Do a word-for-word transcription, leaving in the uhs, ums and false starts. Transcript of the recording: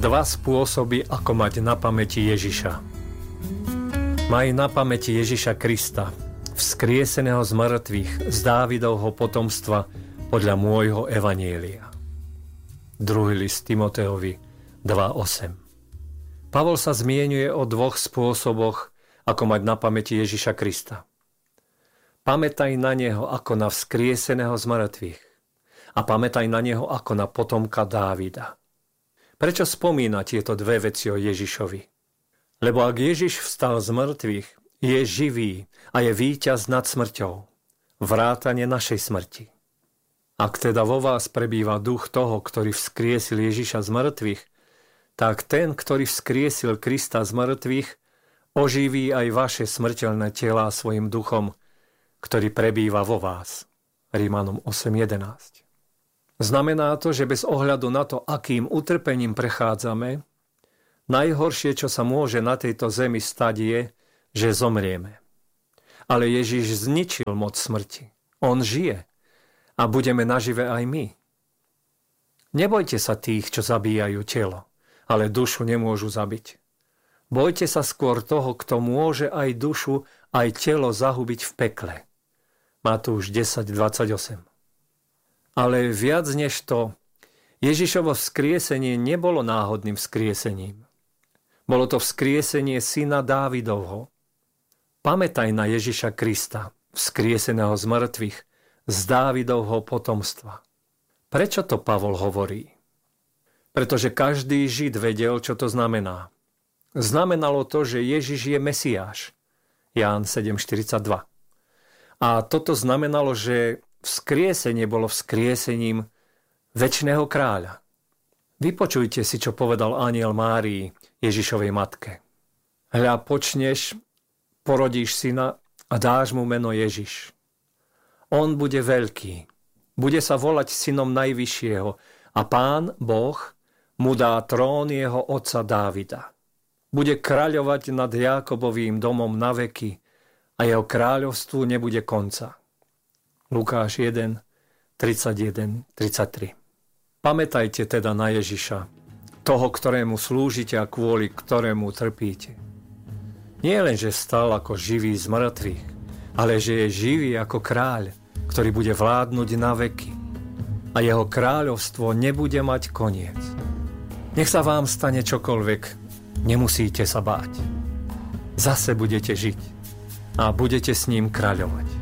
Dva spôsoby, ako mať na pamäti Ježiša. Maj na pamäti Ježiša Krista, vzkrieseného z mŕtvych, z Dávidovho potomstva podľa môjho evanjelia. Druhý list Timoteovi dva osem. Pavol sa zmienuje o dvoch spôsoboch, ako mať na pamäti Ježiša Krista. Pamätaj na neho ako na vzkrieseného z mŕtvych a pamätaj na neho ako na potomka Dávida. Prečo spomína tieto dve veci o Ježišovi? Lebo ak Ježiš vstal z mŕtvych, je živý a je víťaz nad smrťou, vrátane našej smrti. Ak teda vo vás prebýva duch toho, ktorý vzkriesil Ježiša z mŕtvych, tak ten, ktorý vzkriesil Krista z mŕtvych, oživí aj vaše smrteľné telá svojim duchom, ktorý prebýva vo vás. Rímanom osem jedenásť. Znamená to, že bez ohľadu na to, akým utrpením prechádzame, najhoršie, čo sa môže na tejto zemi stať, je, že zomrieme. Ale Ježiš zničil moc smrti. On žije a budeme nažive aj my. Nebojte sa tých, čo zabíjajú telo, ale dušu nemôžu zabiť. Bojte sa skôr toho, kto môže aj dušu, aj telo zahubiť v pekle. Matúš desať dvadsaťosem. Ale viac než to, Ježišovo vzkriesenie nebolo náhodným vzkriesením. Bolo to vzkriesenie syna Dávidovho. Pamätaj na Ježiša Krista, vzkrieseného z mŕtvych, z Dávidovho potomstva. Prečo to Pavol hovorí? Pretože každý Žid vedel, čo to znamená. Znamenalo to, že Ježiš je Mesiáš. Ján sedem štyridsaťdva. A toto znamenalo, že vzkriesenie bolo vzkriesením večného kráľa. Vypočujte si, čo povedal anjel Márii, Ježišovej matke. Hľa, počneš, porodíš syna a dáš mu meno Ježiš. On bude veľký, bude sa volať synom Najvyššieho a Pán Boh mu dá trón jeho otca Dávida. Bude kráľovať nad Jákobovým domom na veky a jeho kráľovstvu nebude konca. Lukáš jeden, tridsaťjeden, tridsaťtri. Pamätajte teda na Ježiša, toho, ktorému slúžite a kvôli ktorému trpíte. Nie len, že vstal ako živý z mŕtvych, ale že je živý ako kráľ, ktorý bude vládnuť na veky. A jeho kráľovstvo nebude mať koniec. Nech sa vám stane čokoľvek, nemusíte sa báť. Zase budete žiť a budete s ním kráľovať.